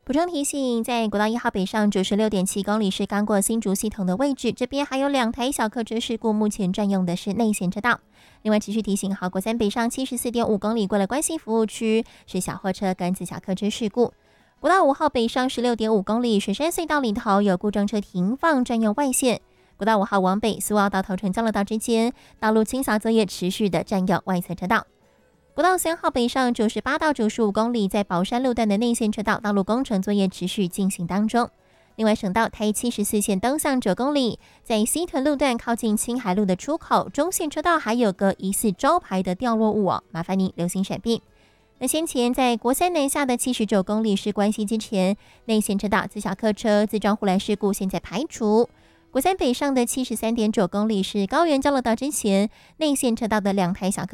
补充提醒，在国道1号北上96.7公里是刚过新竹系统的位置，这边还有2台小客车事故，目前占用的是内线车道。另外持续提醒，国3北上74.5公里过了关西服务区是小货车跟自小客车事故。国道5号北上16.5公里，水山隧道里头有故障车停放，占用外线。国道5号往北，苏澳到头城交流道之间，道路清扫作业持续的占用外侧车道。国道3号北上98到95公里，在宝山路段的内线车道，道路工程作业持续进行当中。另外，省道台74线东向9公里，在西屯路段靠近青海路的出口，中线车道还有个疑似招牌的掉落物麻烦您留心闪避。那先前在国3南下的79公里是关西之前，内线车道自小客车自撞护栏事故现在排除。国3北上的73.9公里是高原交流道之前，内线车道的2台小客